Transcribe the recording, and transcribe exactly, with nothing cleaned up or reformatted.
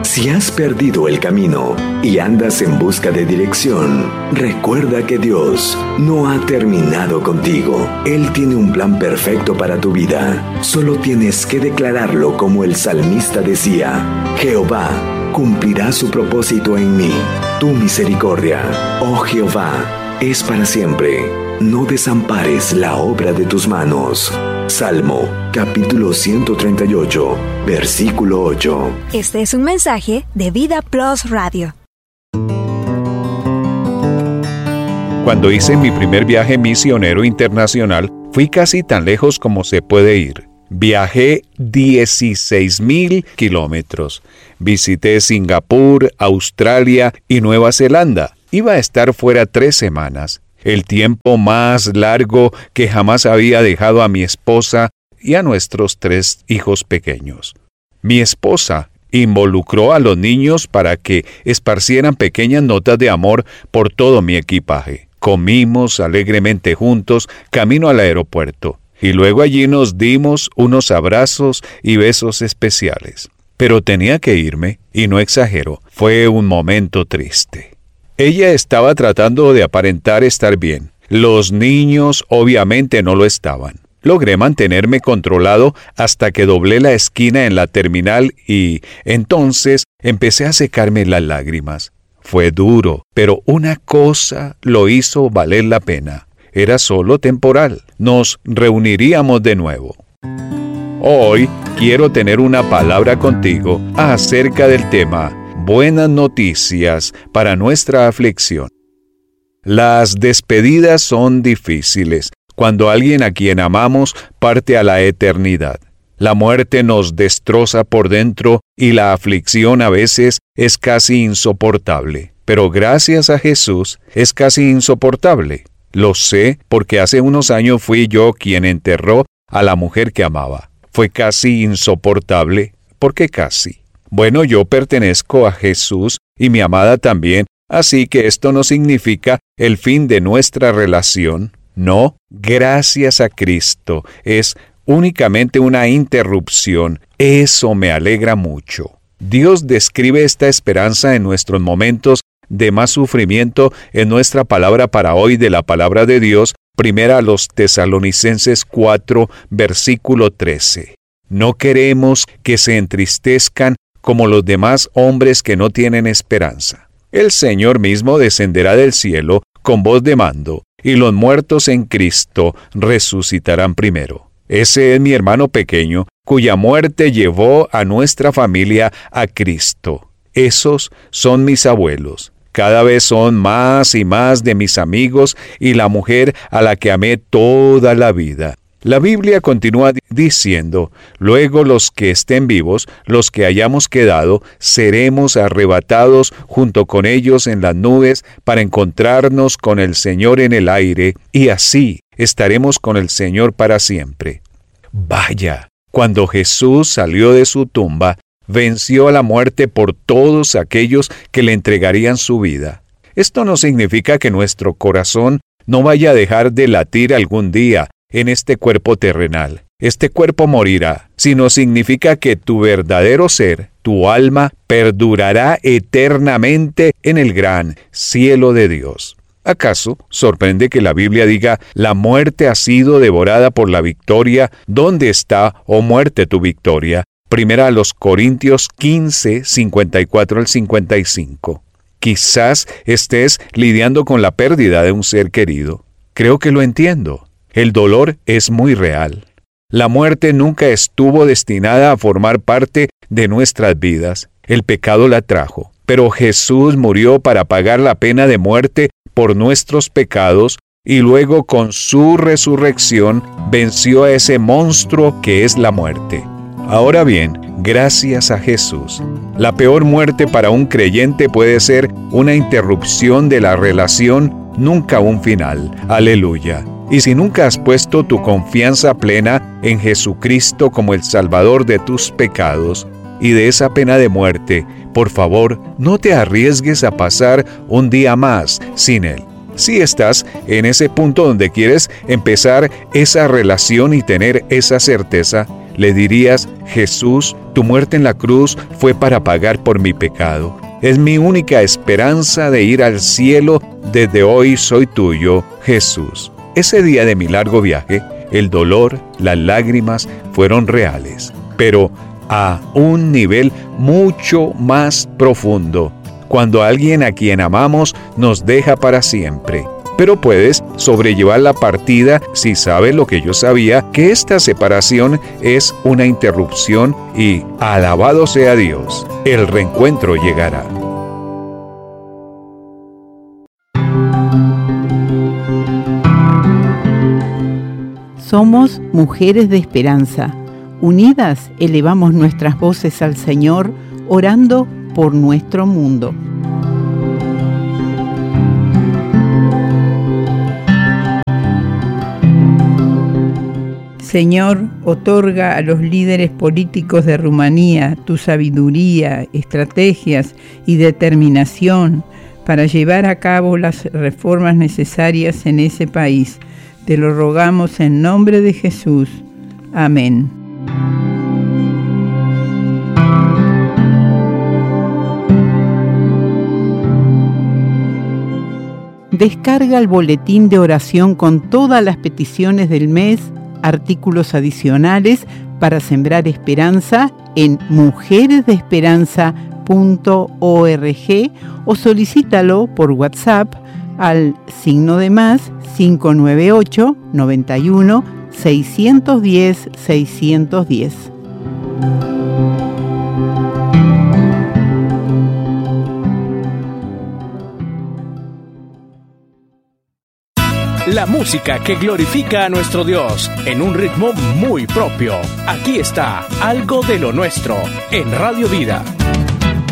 Si has perdido el camino y andas en busca de dirección, recuerda que Dios no ha terminado contigo. Él tiene un plan perfecto para tu vida. Solo tienes que declararlo como el salmista decía: Jehová cumplirá su propósito en mí. Tu misericordia, oh Jehová, es para siempre. No desampares la obra de tus manos. Salmo, capítulo ciento treinta y ocho, versículo ocho. Este es un mensaje de Vida Plus Radio. Cuando hice mi primer viaje misionero internacional, fui casi tan lejos como se puede ir. Viajé dieciséis mil kilómetros. Visité Singapur, Australia y Nueva Zelanda. Iba a estar fuera tres semanas. El tiempo más largo que jamás había dejado a mi esposa y a nuestros tres hijos pequeños. Mi esposa involucró a los niños para que esparcieran pequeñas notas de amor por todo mi equipaje. Comimos alegremente juntos camino al aeropuerto y luego allí nos dimos unos abrazos y besos especiales. Pero tenía que irme, y no exagero, fue un momento triste. Ella estaba tratando de aparentar estar bien. Los niños obviamente no lo estaban. Logré mantenerme controlado hasta que doblé la esquina en la terminal y entonces empecé a secarme las lágrimas. Fue duro, pero una cosa lo hizo valer la pena. Era solo temporal. Nos reuniríamos de nuevo. Hoy quiero tener una palabra contigo acerca del tema Buenas noticias para nuestra aflicción. Las despedidas son difíciles cuando alguien a quien amamos parte a la eternidad. La muerte nos destroza por dentro y la aflicción a veces es casi insoportable. Pero gracias a Jesús es casi insoportable. Lo sé porque hace unos años fui yo quien enterró a la mujer que amaba. Fue casi insoportable. ¿Por qué casi? Bueno, yo pertenezco a Jesús y mi amada también, así que esto no significa el fin de nuestra relación. No, gracias a Cristo, es únicamente una interrupción. Eso me alegra mucho. Dios describe esta esperanza en nuestros momentos de más sufrimiento en nuestra palabra para hoy de la palabra de Dios, primera a los Tesalonicenses cuatro, versículo trece. No queremos que se entristezcan como los demás hombres que no tienen esperanza. El Señor mismo descenderá del cielo con voz de mando, y los muertos en Cristo resucitarán primero. Ese es mi hermano pequeño, cuya muerte llevó a nuestra familia a Cristo. Esos son mis abuelos. Cada vez son más y más de mis amigos y la mujer a la que amé toda la vida. La Biblia continúa diciendo: luego los que estén vivos, los que hayamos quedado, seremos arrebatados junto con ellos en las nubes para encontrarnos con el Señor en el aire, y así estaremos con el Señor para siempre. Vaya, cuando Jesús salió de su tumba, venció a la muerte por todos aquellos que le entregarían su vida. Esto no significa que nuestro corazón no vaya a dejar de latir algún día en este cuerpo terrenal. Este cuerpo morirá, sino significa que tu verdadero ser, tu alma, perdurará eternamente en el gran cielo de Dios. ¿Acaso sorprende que la Biblia diga: la muerte ha sido devorada por la victoria? ¿Dónde está, oh muerte, tu victoria? Primera a los Corintios quince, cincuenta y cuatro al cincuenta y cinco. Quizás estés lidiando con la pérdida de un ser querido. Creo que lo entiendo. El dolor es muy real. La muerte nunca estuvo destinada a formar parte de nuestras vidas. El pecado la trajo. Pero Jesús murió para pagar la pena de muerte por nuestros pecados y luego con su resurrección venció a ese monstruo que es la muerte. Ahora bien, gracias a Jesús, la peor muerte para un creyente puede ser una interrupción de la relación, nunca un final. Aleluya. Y si nunca has puesto tu confianza plena en Jesucristo como el Salvador de tus pecados y de esa pena de muerte, por favor, no te arriesgues a pasar un día más sin Él. Si estás en ese punto donde quieres empezar esa relación y tener esa certeza, le dirías: Jesús, tu muerte en la cruz fue para pagar por mi pecado. Es mi única esperanza de ir al cielo. Desde hoy soy tuyo, Jesús. Ese día de mi largo viaje, el dolor, las lágrimas fueron reales, pero a un nivel mucho más profundo, cuando alguien a quien amamos nos deja para siempre. Pero puedes sobrellevar la partida si sabes lo que yo sabía, que esta separación es una interrupción y, alabado sea Dios, el reencuentro llegará. Somos mujeres de esperanza. Unidas elevamos nuestras voces al Señor, orando por nuestro mundo. Señor, otorga a los líderes políticos de Rumanía tu sabiduría, estrategias y determinación para llevar a cabo las reformas necesarias en ese país. Te lo rogamos en nombre de Jesús. Amén. Descarga el boletín de oración con todas las peticiones del mes, artículos adicionales para sembrar esperanza en mujeres de esperanza punto org o solicítalo por WhatsApp al signo de más cinco nueve ocho, noventa y uno, seiscientos diez, seiscientos diez. La música que glorifica a nuestro Dios en un ritmo muy propio. Aquí está Algo de lo Nuestro en Radio Vida.